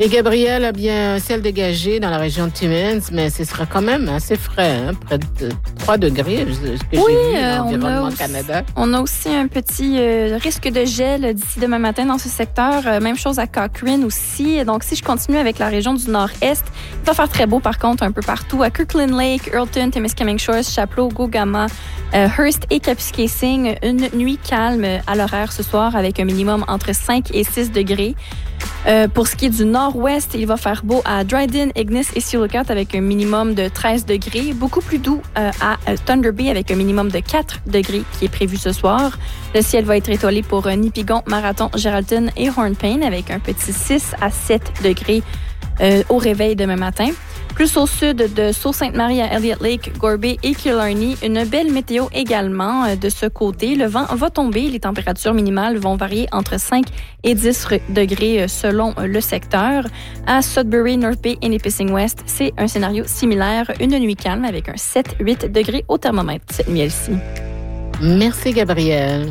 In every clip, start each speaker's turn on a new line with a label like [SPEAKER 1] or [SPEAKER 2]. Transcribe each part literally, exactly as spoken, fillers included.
[SPEAKER 1] Et Gabriel a bien un ciel dégagé dans la région de Timmins, mais ce sera quand même assez frais, hein, près de trois degrés, ce que
[SPEAKER 2] oui,
[SPEAKER 1] j'ai vu
[SPEAKER 2] euh,
[SPEAKER 1] dans l'Environnement
[SPEAKER 2] aussi,
[SPEAKER 1] Canada.
[SPEAKER 2] On a aussi un petit euh, risque de gel d'ici demain matin dans ce secteur. Euh, même chose à Cochrane aussi. Donc, si je continue avec la région du nord-est, il va faire très beau par contre un peu partout. À Kirkland Lake, Earlton, Témiscamingue Shores, Chapleau, Gogama, euh, Hearst et Kapuskasing. Une nuit calme à l'horaire ce soir avec un minimum entre cinq et six degrés. Euh, pour ce qui est du nord-ouest, il va faire beau à Dryden, Ignis et Silucat avec un minimum de treize degrés. Beaucoup plus doux euh, à Thunder Bay avec un minimum de quatre degrés qui est prévu ce soir. Le ciel va être étoilé pour euh, Nipigon, Marathon, Geraldton et Hornpain avec un petit six à sept degrés euh, au réveil demain matin. Plus au sud de Sault-Sainte-Marie à Elliott Lake, Gorby et Killarney, une belle météo également euh, de ce côté. Le vent va tomber, les températures minimales vont varier entre cinq et dix degrés selon le secteur. À Sudbury, North Bay et Nipissing West, c'est un scénario similaire, une nuit calme avec un sept à huit degrés au thermomètre cette nuit-ci.
[SPEAKER 1] Merci Gabriel.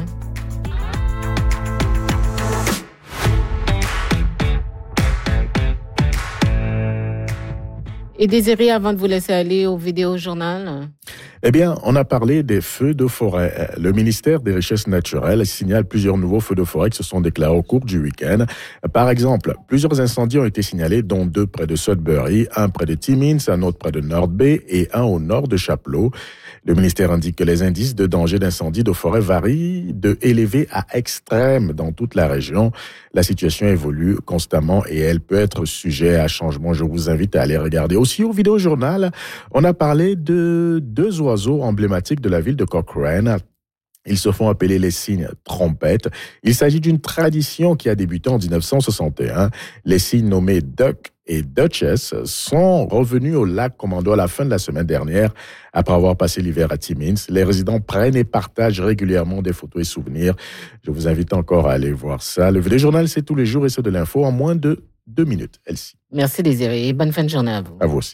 [SPEAKER 1] Et Désiré, avant de vous laisser aller au vidéojournal.
[SPEAKER 3] Eh bien, on a parlé des feux de forêt. Le ministère des Richesses naturelles signale plusieurs nouveaux feux de forêt qui se sont déclarés au cours du week-end. Par exemple, plusieurs incendies ont été signalés, dont deux près de Sudbury, un près de Timmins, un autre près de North Bay et un au nord de Chapleau. Le ministère indique que les indices de danger d'incendie de forêt varient de élevé à extrême dans toute la région. La situation évolue constamment et elle peut être sujet à changement. Je vous invite à aller regarder. Aussi au vidéojournal, on a parlé de deux oiseaux emblématiques de la ville de Cochrane. Ils se font appeler les cygnes trompettes. Il s'agit d'une tradition qui a débuté en dix-neuf cent soixante et un. Les cygnes nommés Duck et Duchess sont revenus au lac Commando à la fin de la semaine dernière après avoir passé l'hiver à Timmins. Les résidents prennent et partagent régulièrement des photos et souvenirs. Je vous invite encore à aller voir ça. Le vidéojournal, c'est tous les jours et c'est de l'info en moins de deux minutes. Elsie.
[SPEAKER 1] Merci Désiré et bonne fin de journée à vous.
[SPEAKER 3] À vous aussi.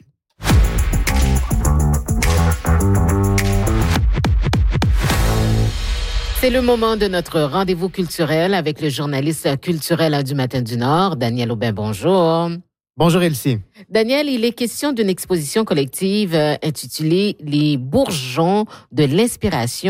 [SPEAKER 1] C'est le moment de notre rendez-vous culturel avec le journaliste culturel du Matin du Nord, Daniel Aubin. Bonjour.
[SPEAKER 4] Bonjour Elsie.
[SPEAKER 1] Daniel, il est question d'une exposition collective euh, intitulée « Les bourgeons de l'inspiration »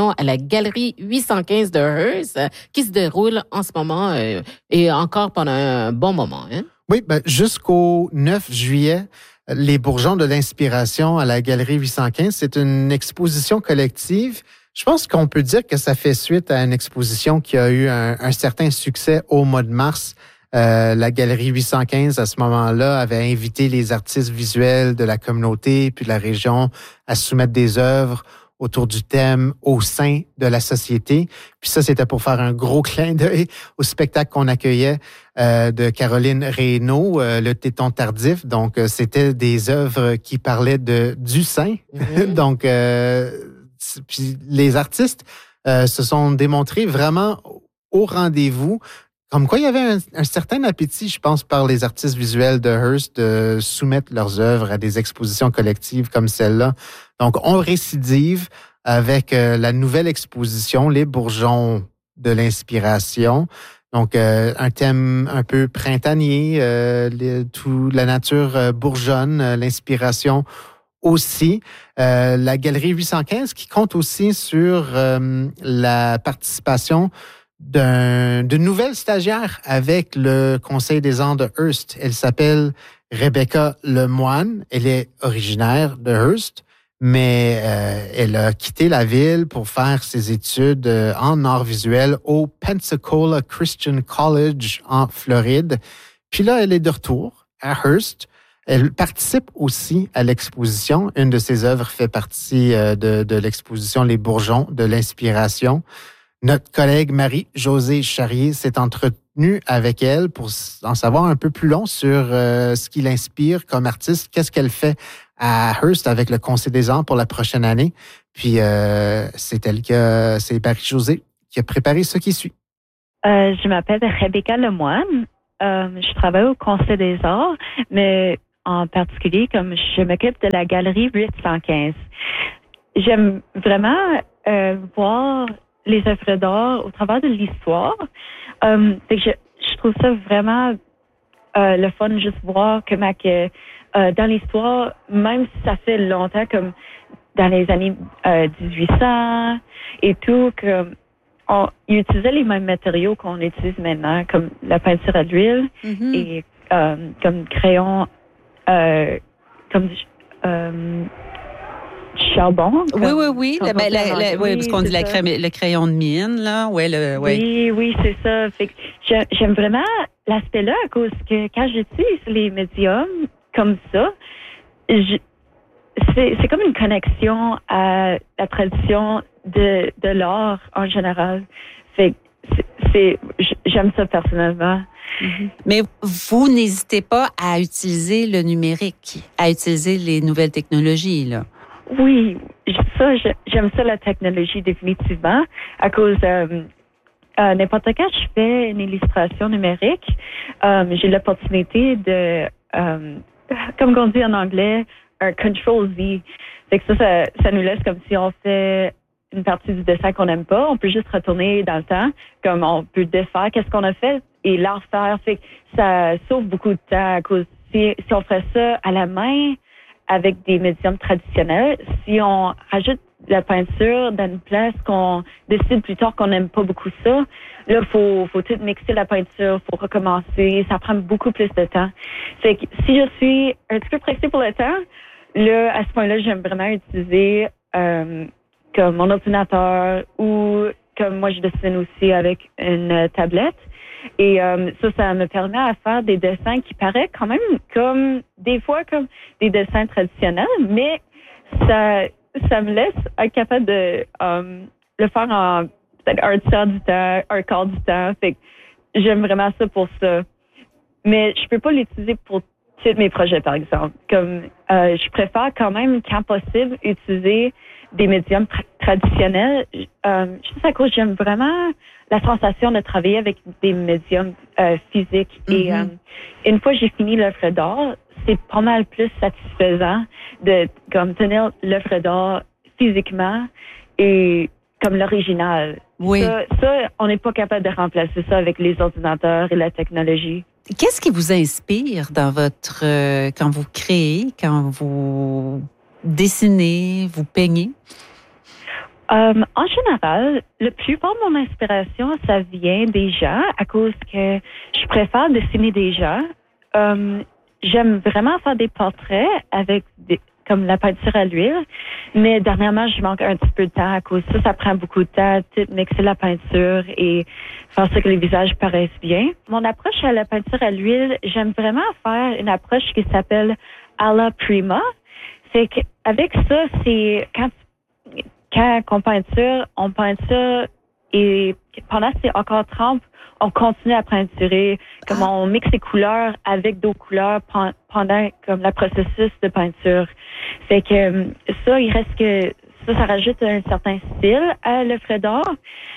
[SPEAKER 1] à la Galerie huit cent quinze de Hearst, euh, qui se déroule en ce moment euh, et encore pendant un bon moment. Hein?
[SPEAKER 4] Oui, ben, jusqu'au neuf juillet, Les bourgeons de l'inspiration à la Galerie huit cent quinze, c'est une exposition collective. Je pense qu'on peut dire que ça fait suite à une exposition qui a eu un, un certain succès au mois de mars. Euh, la Galerie huit cent quinze, à ce moment-là, avait invité les artistes visuels de la communauté puis de la région à soumettre des œuvres autour du thème « Au sein de la société ». Puis ça, c'était pour faire un gros clin d'œil au spectacle qu'on accueillait euh, de Caroline Reynaud, euh, Le Téton tardif. Donc, euh, c'était des œuvres qui parlaient de du sein. Mm-hmm. Donc, euh, puis les artistes euh, se sont démontrés vraiment au rendez-vous. Comme quoi, il y avait un, un certain appétit, je pense, par les artistes visuels de Hearst de soumettre leurs œuvres à des expositions collectives comme celle-là. Donc, on récidive avec euh, la nouvelle exposition, Les bourgeons de l'inspiration. Donc, euh, un thème un peu printanier, euh, les, tout, la nature euh, bourgeonne, euh, l'inspiration aussi. Euh, la Galerie huit cent quinze qui compte aussi sur euh, la participation d'un, d'une nouvelle stagiaire avec le Conseil des arts de Hearst. Elle s'appelle Rebecca Lemoine. Elle est originaire de Hearst, mais euh, elle a quitté la ville pour faire ses études euh, en arts visuels au Pensacola Christian College en Floride. Puis là, elle est de retour à Hearst. Elle participe aussi à l'exposition. Une de ses œuvres fait partie euh, de, de l'exposition Les bourgeons de l'inspiration. Notre collègue Marie-Josée Charrier s'est entretenue avec elle pour en savoir un peu plus long sur euh, ce qui l'inspire comme artiste, qu'est-ce qu'elle fait à Hearst avec le Conseil des arts pour la prochaine année. Puis, euh, c'est elle qui a, c'est Marie-Josée qui a préparé ce qui suit.
[SPEAKER 5] Euh, je m'appelle Rebecca Lemoine. Euh, je travaille au Conseil des arts, mais en particulier, comme je m'occupe de la Galerie huit cent quinze. J'aime vraiment euh, voir les œuvres d'art au travers de l'histoire. Euh, je, je trouve ça vraiment euh, le fun juste voir comment que euh, dans l'histoire, même si ça fait longtemps, comme dans les années euh, dix-huit cents et tout, que on ils utilisaient les mêmes matériaux qu'on utilise maintenant, comme la peinture à l'huile
[SPEAKER 6] Mm-hmm.
[SPEAKER 5] et euh, comme crayon, euh, comme euh, charbon.
[SPEAKER 6] Oui,
[SPEAKER 5] comme-
[SPEAKER 6] oui, oui.
[SPEAKER 5] comme
[SPEAKER 6] La-
[SPEAKER 5] on
[SPEAKER 6] ben,
[SPEAKER 5] dit
[SPEAKER 6] la-
[SPEAKER 5] en
[SPEAKER 6] la-
[SPEAKER 5] anglais.
[SPEAKER 6] oui, parce qu'on dit la
[SPEAKER 5] c'est ça.
[SPEAKER 6] crème- le crayon de mine, là. Ouais, le, ouais.
[SPEAKER 5] Oui, oui, c'est ça. Fait que j'ai- j'aime vraiment l'aspect-là à cause que quand j'utilise les médiums comme ça, je- c'est, c'est comme une connexion à la tradition de, de l'art en général. Fait que c'est, c'est, j'aime ça personnellement.
[SPEAKER 6] Mais vous n'hésitez pas à utiliser le numérique, à utiliser les nouvelles technologies, là.
[SPEAKER 5] Oui, ça, je- j'aime ça la technologie définitivement à cause euh, euh, n'importe quand je fais une illustration numérique, euh, j'ai l'opportunité de, euh, comme on dit en anglais, un control Z. Fait que ça, ça, ça nous laisse comme si on fait une partie du dessin qu'on n'aime pas, on peut juste retourner dans le temps, comme on peut défaire qu'est-ce qu'on a fait et la refaire. Fait que ça sauve beaucoup de temps à cause si, si on ferait ça à la main avec des médiums traditionnels, si on rajoute la peinture dans une place qu'on décide plus tard qu'on n'aime pas beaucoup ça, là, faut, faut tout mixer la peinture, faut recommencer, ça prend beaucoup plus de temps. Fait que si je suis un petit peu pressée pour le temps, là, à ce point-là, j'aime vraiment utiliser euh, comme mon ordinateur ou comme moi, je dessine aussi avec une euh, tablette. Et euh, ça, ça me permet à faire des dessins qui paraissent quand même comme, des fois, comme des dessins traditionnels, mais ça, ça me laisse être capable de euh, le faire en peut-être un tiers du temps, un quart du temps. Fait que j'aime vraiment ça pour ça. Mais je peux pas l'utiliser pour tous mes projets, par exemple. Comme euh, je préfère quand même, quand possible, utiliser des médiums tra- traditionnels. Euh, juste à cause, j'aime vraiment la sensation de travailler avec des médiums euh, physiques. Mm-hmm. Et euh, une fois que j'ai fini l'œuvre d'art, c'est pas mal plus satisfaisant de comme tenir l'œuvre d'art physiquement et comme l'original.
[SPEAKER 6] Oui.
[SPEAKER 5] Ça, ça, on n'est pas capable de remplacer ça avec les ordinateurs et la technologie.
[SPEAKER 6] Qu'est-ce qui vous inspire dans votre euh, quand vous créez, quand vous dessinez, vous peignez?
[SPEAKER 5] Um, en général, la plupart de mon inspiration, ça vient des gens à cause que je préfère dessiner des gens. Um, j'aime vraiment faire des portraits avec des, comme la peinture à l'huile, mais dernièrement, je manque un petit peu de temps à cause de ça. Ça prend beaucoup de temps, tout mixer la peinture et faire ça que les visages paraissent bien. Mon approche à la peinture à l'huile, j'aime vraiment faire une approche qui s'appelle alla prima. C'est qu'avec ça, c'est quand Quand on peinture, on peinture et pendant que c'est encore trempe, on continue à peinturer, comme on mixe les couleurs avec d'autres couleurs pendant comme le processus de peinture. Fait que ça, il reste que ça, ça rajoute un certain style à l'œuvre d'art.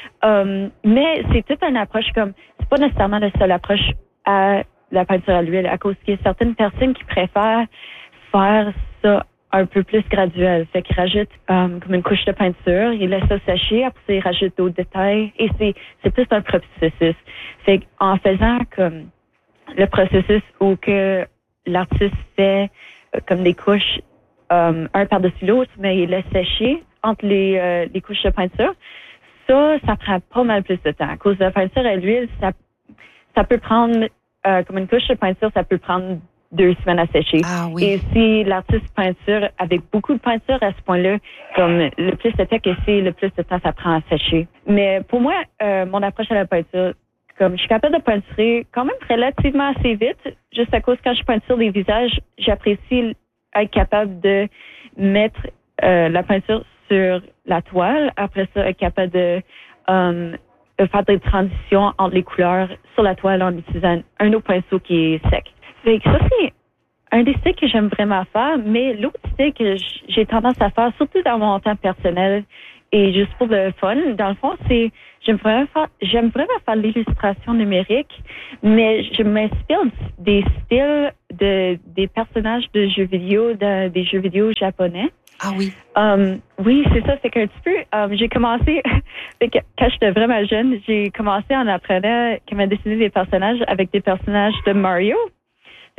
[SPEAKER 5] Um, mais c'est toute une approche comme, c'est pas nécessairement la seule approche à la peinture à l'huile, à cause qu'il y a certaines personnes qui préfèrent faire ça un peu plus graduel. Fait qu'ils rajoutent um, comme une couche de peinture, ils laissent ça sécher, après ça, ils rajoutent d'autres détails et c'est, c'est plus un processus. Fait qu'en faisant comme le processus où que l'artiste fait euh, comme des couches um, un par-dessus l'autre, mais il laisse sécher entre les, euh, les couches de peinture, ça, ça prend pas mal plus de temps. À cause de la peinture à l'huile, ça, ça peut prendre, euh, comme une couche de peinture, ça peut prendre deux semaines à sécher.
[SPEAKER 6] Ah oui.
[SPEAKER 5] Et si l'artiste peinture avec beaucoup de peinture à ce point-là, comme le plus de temps que c'est, le plus de temps ça prend à sécher. Mais pour moi, euh, mon approche à la peinture, comme je suis capable de peinturer quand même relativement assez vite, juste à cause quand je peinture des visages, j'apprécie être capable de mettre euh, la peinture sur la toile. Après ça, être capable de um, faire des transitions entre les couleurs sur la toile en utilisant un autre pinceau qui est sec. Fait que ça, c'est un des styles que j'aime vraiment faire, mais l'autre style que j'ai tendance à faire, surtout dans mon temps personnel et juste pour le fun, dans le fond, c'est j'aime vraiment faire, j'aime vraiment faire l'illustration numérique, mais je m'inspire des styles de des personnages de jeux vidéo, de, des jeux vidéo japonais.
[SPEAKER 6] Ah oui.
[SPEAKER 5] Um, oui, c'est ça. C'est qu'un petit peu, um, j'ai commencé, fait que quand j'étais vraiment jeune, j'ai commencé en apprenant comment dessiner des personnages avec des personnages de Mario.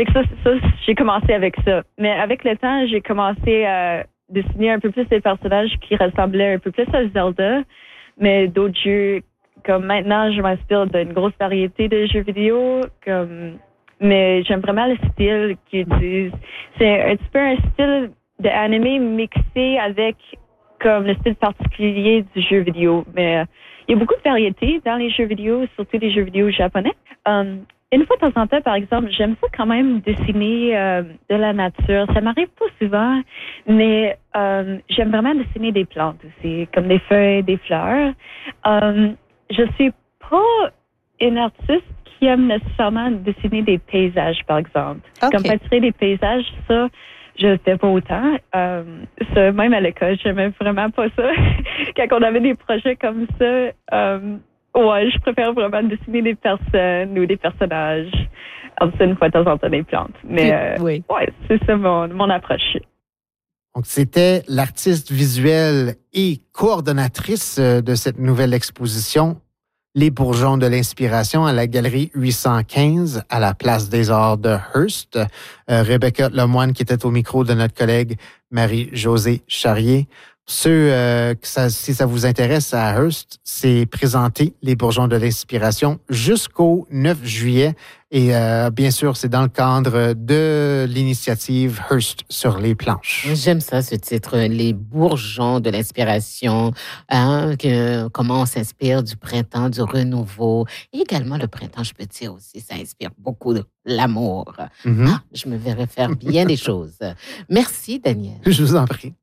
[SPEAKER 5] Fait que ça, ça, j'ai commencé avec ça. Mais avec le temps, j'ai commencé à dessiner un peu plus des personnages qui ressemblaient un peu plus à Zelda, mais d'autres jeux. Comme maintenant, je m'inspire d'une grosse variété de jeux vidéo, comme, mais j'aime vraiment le style qu'ils utilisent. C'est un petit peu un style d'anime mixé avec comme le style particulier du jeu vidéo. Mais euh, il y a beaucoup de variétés dans les jeux vidéo, surtout les jeux vidéo japonais. Um, une fois de temps en temps, par exemple, j'aime ça quand même dessiner euh, de la nature. Ça m'arrive pas souvent, mais euh, j'aime vraiment dessiner des plantes aussi, comme des feuilles, des fleurs. Um, Je suis pas une artiste qui aime nécessairement dessiner des paysages, par exemple.
[SPEAKER 6] Okay.
[SPEAKER 5] Comme peinturer des paysages, ça, je le fais pas autant. Euh, ça, même à l'école, j'aimais vraiment pas ça. Quand on avait des projets comme ça, euh, ouais, je préfère vraiment dessiner des personnes ou des personnages. Alors, c'est une fois de temps en temps des plantes. Mais euh,
[SPEAKER 6] oui.
[SPEAKER 5] ouais, c'est ça mon, mon approche.
[SPEAKER 4] Donc, c'était l'artiste visuelle et coordonnatrice de cette nouvelle exposition, Les Bourgeons de l'inspiration à la Galerie huit cent quinze à la Place des Arts de Hearst. Euh, Rebecca Lemoine qui était au micro de notre collègue Marie-Josée Charrier. Ceux, euh, que ça, si ça vous intéresse à Hearst, c'est présenté Les Bourgeons de l'inspiration jusqu'au neuf juillet. Et euh, bien sûr, c'est dans le cadre de l'initiative Hearst sur les planches.
[SPEAKER 1] J'aime ça, ce titre, Les Bourgeons de l'inspiration, hein, que, comment on s'inspire du printemps, du renouveau. Et également, le printemps, je peux dire aussi, ça inspire beaucoup de l'amour.
[SPEAKER 4] Mm-hmm.
[SPEAKER 1] Ah, je me verrais faire bien des choses. Merci, Daniel.
[SPEAKER 4] Je vous en prie.